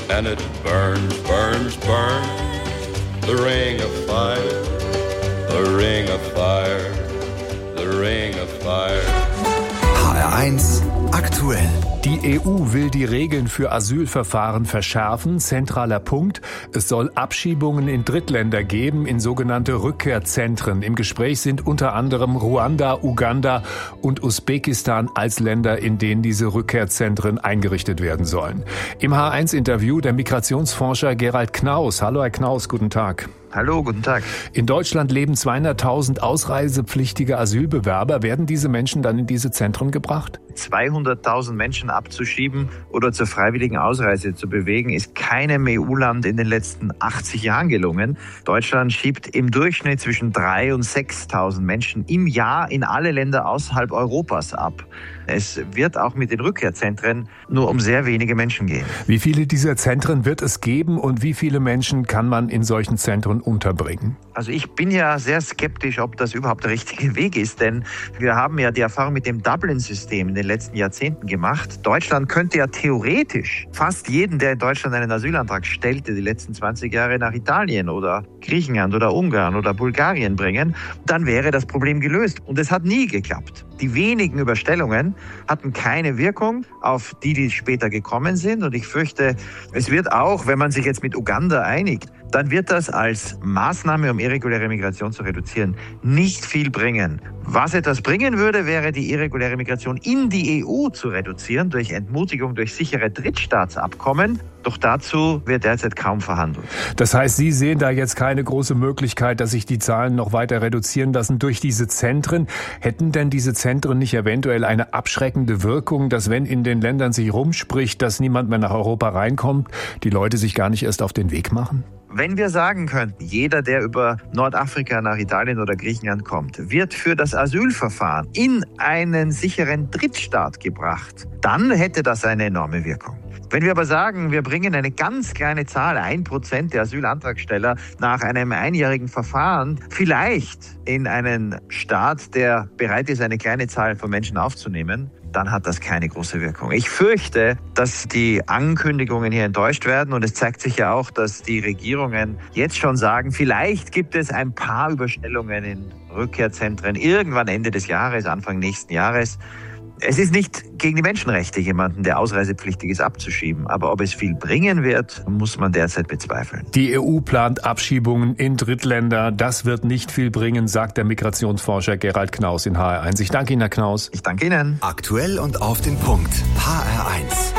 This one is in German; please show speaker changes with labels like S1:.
S1: and it burns, burns, burns. The ring of fire, the ring of fire, the ring of fire.
S2: HR1 aktuell.
S3: Die EU will die Regeln für Asylverfahren verschärfen. Zentraler Punkt: Es soll Abschiebungen in Drittländer geben, in sogenannte Rückkehrzentren. Im Gespräch sind unter anderem Ruanda, Uganda und Usbekistan als Länder, in denen diese Rückkehrzentren eingerichtet werden sollen. Im H1-Interview der Migrationsforscher Gerald Knaus. Hallo Herr Knaus, guten Tag.
S4: Hallo, guten Tag.
S3: In Deutschland leben 200.000 ausreisepflichtige Asylbewerber. Werden diese Menschen dann in diese Zentren gebracht?
S4: 200.000 Menschen abzuschieben oder zur freiwilligen Ausreise zu bewegen, ist keinem EU-Land in den letzten 80 Jahren gelungen. Deutschland schiebt im Durchschnitt zwischen 3.000 und 6.000 Menschen im Jahr in alle Länder außerhalb Europas ab. Es wird auch mit den Rückkehrzentren nur um sehr wenige Menschen gehen.
S3: Wie viele dieser Zentren wird es geben und wie viele Menschen kann man in solchen Zentren unterbringen?
S4: Also ich bin ja sehr skeptisch, ob das überhaupt der richtige Weg ist, denn wir haben ja die Erfahrung mit dem Dublin-System in den letzten Jahrzehnten gemacht. Deutschland könnte ja theoretisch fast jeden, der in Deutschland einen Asylantrag stellte, die letzten 20 Jahre nach Italien oder Griechenland oder Ungarn oder Bulgarien bringen. Dann wäre das Problem gelöst. Und es hat nie geklappt. Die wenigen Überstellungen hatten keine Wirkung auf die später gekommen sind. Und ich fürchte, es wird auch, wenn man sich jetzt mit Uganda einigt, dann wird das als Maßnahme, um irreguläre Migration zu reduzieren, nicht viel bringen. Was etwas bringen würde, wäre die irreguläre Migration in die EU zu reduzieren, durch Entmutigung, durch sichere Drittstaatsabkommen. Doch dazu wird derzeit kaum verhandelt.
S3: Das heißt, Sie sehen da jetzt keine große Möglichkeit, dass sich die Zahlen noch weiter reduzieren lassen durch diese Zentren. Hätten denn diese Zentren nicht eventuell eine abschreckende Wirkung, dass wenn in den Ländern sich rumspricht, dass niemand mehr nach Europa reinkommt, die Leute sich gar nicht erst auf den Weg machen?
S4: Wenn wir sagen könnten, jeder, der über Nordafrika nach Italien oder Griechenland kommt, wird für das Asylverfahren in einen sicheren Drittstaat gebracht, dann hätte das eine enorme Wirkung. Wenn wir aber sagen, wir bringen eine ganz kleine Zahl, 1% der Asylantragsteller nach einem einjährigen Verfahren vielleicht in einen Staat, der bereit ist, eine kleine Zahl von Menschen aufzunehmen, dann hat das keine große Wirkung. Ich fürchte, dass die Ankündigungen hier enttäuscht werden und es zeigt sich ja auch, dass die Regierungen jetzt schon sagen, vielleicht gibt es ein paar Überstellungen in Rückkehrzentren irgendwann Ende des Jahres, Anfang nächsten Jahres. Es ist nicht gegen die Menschenrechte, jemanden, der ausreisepflichtig ist, abzuschieben. Aber ob es viel bringen wird, muss man derzeit bezweifeln.
S3: Die EU plant Abschiebungen in Drittländer. Das wird nicht viel bringen, sagt der Migrationsforscher Gerald Knaus in HR1. Ich danke Ihnen, Herr Knaus.
S4: Ich danke Ihnen.
S2: Aktuell und auf den Punkt. HR1.